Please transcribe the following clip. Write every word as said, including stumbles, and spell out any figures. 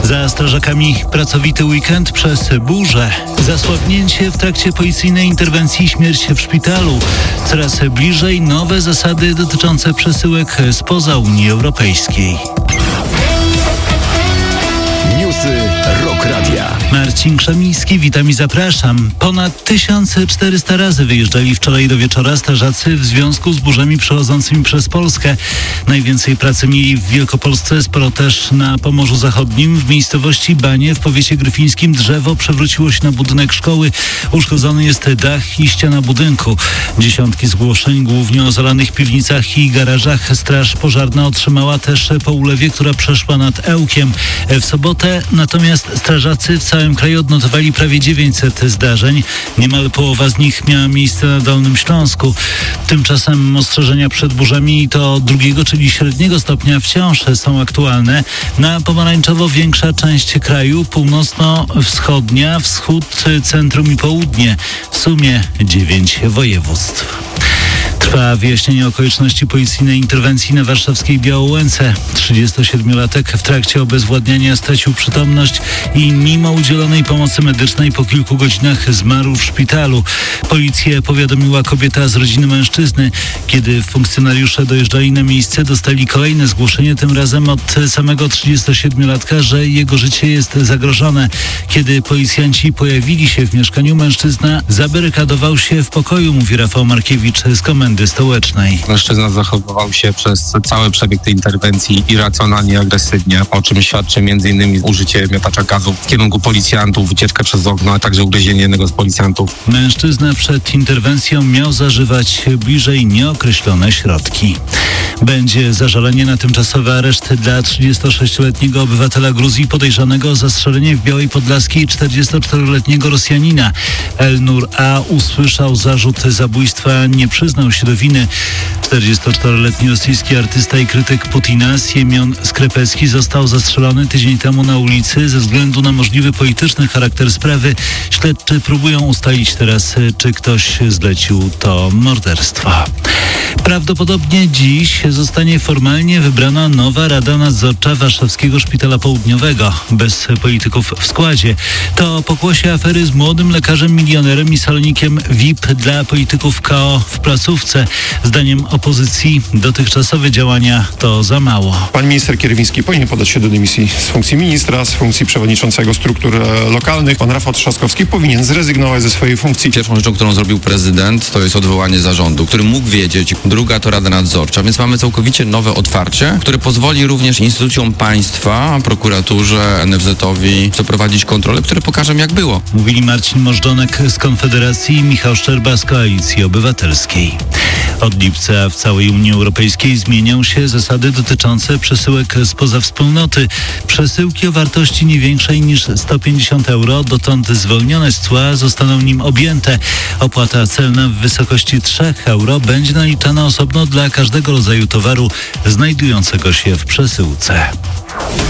Za strażakami pracowity weekend przez burzę. Zasłabnięcie w trakcie policyjnej interwencji i śmierć w szpitalu. Coraz bliżej nowe zasady dotyczące przesyłek spoza Unii Europejskiej. Newsy Rock Radia. Marcin Krzemiński, witam i zapraszam. Ponad tysiąc czterysta razy wyjeżdżali wczoraj do wieczora strażacy w związku z burzami przechodzącymi przez Polskę. Najwięcej pracy mieli w Wielkopolsce, sporo też na Pomorzu Zachodnim. W miejscowości Banie w powiecie gryfińskim drzewo przewróciło się na budynek szkoły. Uszkodzony jest dach i ściana budynku. Dziesiątki zgłoszeń, głównie o zalanych piwnicach i garażach. Straż pożarna otrzymała też po ulewie, która przeszła nad Ełkiem. W sobotę natomiast strażacy w całym kraju odnotowali prawie dziewięćset zdarzeń. Niemal połowa z nich miała miejsce na Dolnym Śląsku. Tymczasem ostrzeżenia przed burzami to drugiego, czyli średniego stopnia wciąż są aktualne. Na pomarańczowo większa część kraju, północno-wschodnia, wschód, centrum i południe. W sumie dziewięć województw. Trwa wyjaśnienie okoliczności policyjnej interwencji na warszawskiej Białołęce. trzydziestosiedmiolatek w trakcie obezwładniania stracił przytomność i mimo udzielonej pomocy medycznej po kilku godzinach zmarł w szpitalu. Policję powiadomiła kobieta z rodziny mężczyzny. Kiedy funkcjonariusze dojeżdżali na miejsce, dostali kolejne zgłoszenie, tym razem od samego trzydziestosiedmiolatka, że jego życie jest zagrożone. Kiedy policjanci pojawili się w mieszkaniu, mężczyzna zabarykadował się w pokoju, mówi Rafał Markiewicz z Komendy Stołecznej. Mężczyzna zachowywał się przez cały przebieg tej interwencji irracjonalnie i agresywnie, o czym świadczy m.in. użycie miotacza gazu w kierunku policjantów, wycieczkę przez okno, a także ugryzienie jednego z policjantów. Mężczyzna przed interwencją miał zażywać bliżej nieokreślone środki. Będzie zażalenie na tymczasowy areszt dla trzydziestosześcioletniego obywatela Gruzji podejrzanego o zastrzelenie w Białej Podlaskiej czterdziestoczteroletniego Rosjanina. Elnur A. usłyszał zarzut zabójstwa, nie przyznał się do winy. czterdziestoczteroletni rosyjski artysta i krytyk Putina Siemion Skrepecki został zastrzelony tydzień temu na ulicy ze względu na możliwy polityczny charakter sprawy. Śledczy próbują ustalić teraz, czy ktoś zlecił to morderstwo. Prawdopodobnie dziś zostanie formalnie wybrana nowa Rada Nadzorcza Warszawskiego Szpitala Południowego, bez polityków w składzie. To pokłosie afery z młodym lekarzem, milionerem i salonikiem V I P dla polityków K O w placówce. Zdaniem opozycji dotychczasowe działania to za mało. Pan minister Kierwiński powinien podać się do dymisji z funkcji ministra, z funkcji przewodniczącego struktur e, lokalnych. Pan Rafał Trzaskowski powinien zrezygnować ze swojej funkcji. Pierwszą rzeczą, którą zrobił prezydent, to jest odwołanie zarządu, który mógł wiedzieć. Druga to Rada Nadzorcza, więc mamy całkowicie nowe otwarcie, które pozwoli również instytucjom państwa, prokuraturze, N F Z-owi przeprowadzić kontrolę, które pokażą, jak było. Mówili Marcin Możdżonek z Konfederacji i Michał Szczerba z Koalicji Obywatelskiej. Od lipca w całej Unii Europejskiej zmienią się zasady dotyczące przesyłek spoza wspólnoty. Przesyłki o wartości nie większej niż sto pięćdziesiąt euro, dotąd zwolnione z cła, zostaną nim objęte. Opłata celna w wysokości trzy euro będzie naliczana osobno dla każdego rodzaju towaru znajdującego się w przesyłce.